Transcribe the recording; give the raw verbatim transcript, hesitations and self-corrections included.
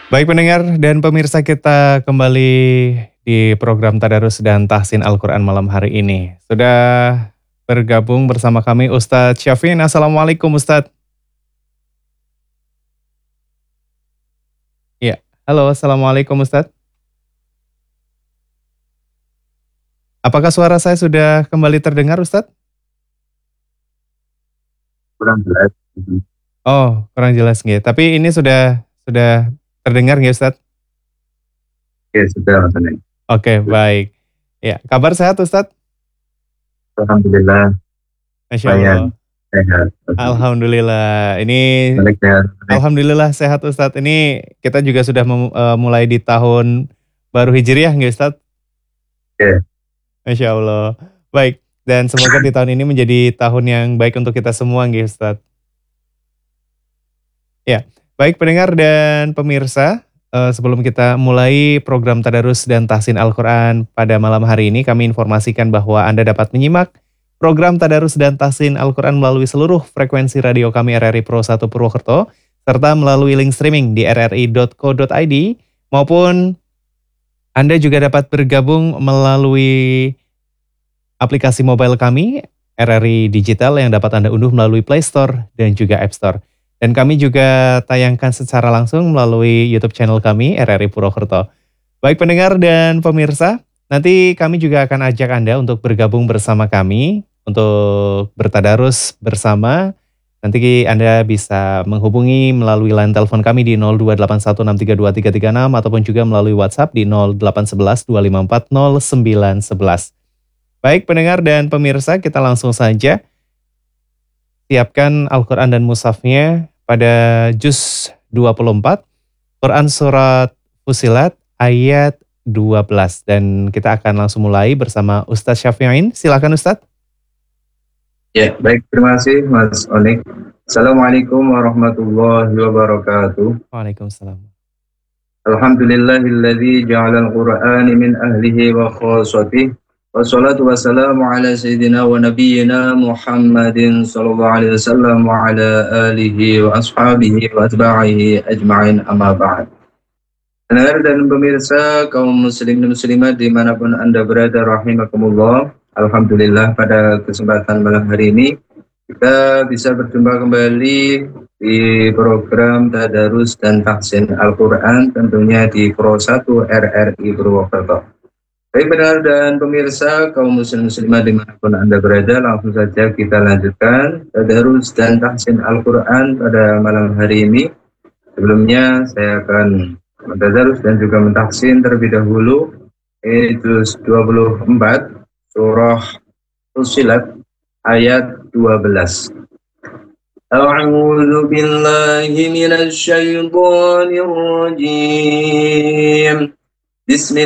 Baik pendengar dan pemirsa, kita kembali di program Tadarus dan Tahsin Al-Quran malam hari ini. Sudah bergabung bersama kami Ustadz Syafin. Assalamualaikum Ustadz. Ya, halo, Assalamualaikum Ustadz. Apakah suara saya sudah kembali terdengar Ustadz? Kurang jelas. Mhm. Oh, kurang jelas nggih. Tapi ini sudah sudah terdengar nggih Ustadz? Oke, sudah Mas Oni. Oke, baik. Ya, kabar sehat Ustadz? Alhamdulillah, Masya lumayan Allah. sehat. Alhamdulillah. Ini Balik sehat. Alhamdulillah sehat Ustadz. Ini kita juga sudah mem- eh, mulai di tahun baru Hijriah nggih Ustadz? Oke, Masya Allah. Baik, dan semoga di tahun ini menjadi tahun yang baik untuk kita semua nggih Ustadz. Ya, baik pendengar dan pemirsa, eh, sebelum kita mulai program Tadarus dan Tahsin Al-Quran pada malam hari ini, kami informasikan bahwa Anda dapat menyimak program Tadarus dan Tahsin Al-Quran melalui seluruh frekuensi radio kami R R I Pro satu Purwokerto, serta melalui link streaming di r r i dot co dot i d, maupun Anda juga dapat bergabung melalui aplikasi mobile kami, R R I Digital, yang dapat Anda unduh melalui Play Store dan juga App Store. Dan kami juga tayangkan secara langsung melalui YouTube channel kami, R R I Purwokerto. Baik pendengar dan pemirsa, nanti kami juga akan ajak Anda untuk bergabung bersama kami, untuk bertadarus bersama. Nanti Anda bisa menghubungi melalui line telepon kami di nol dua delapan satu enam tiga dua tiga tiga enam ataupun juga melalui WhatsApp di nol delapan satu satu dua lima empat nol sembilan satu satu. Baik pendengar dan pemirsa, kita langsung saja siapkan Al-Quran dan Mushafnya pada juz dua puluh empat, Quran Surat Fusilat ayat dua belas. Dan kita akan langsung mulai bersama Ustadz Syafi'in. Silakan Ustadz. ya baik, terima kasih Mas Oni. Assalamualaikum warahmatullahi wabarakatuh. Waalaikumsalam. Alhamdulillahilladzi ja'alal qur'ani min ahlihi wa khasatih. Wassalatu wassalamu ala sayyidina wa nabiyyina Muhammadin sallallahu alaihi wasallam wa ala alihi wa ashabihi wa atba'ihi ajma'in, amma ba'd. Pendengar dan pemirsa kaum muslim dan muslimat dimanapun Anda berada, rahimakumullah. Alhamdulillah, pada kesempatan malam hari ini kita bisa berjumpa kembali di program Tadarus dan Tahsin Al-Quran, tentunya di Pro satu R R I Purwokerto. Baik pendengar dan pemirsa kaum muslim muslimat dimanapun Anda berada, langsung saja kita lanjutkan Tadarus dan Tahsin Al-Quran pada malam hari ini. Sebelumnya saya akan Tadarus dan juga mentahsin terlebih dahulu yaitu dua puluh empat surah Fusilat ayat dua belas. A'udzu billahi minasy syaithanir rajim. Bismillah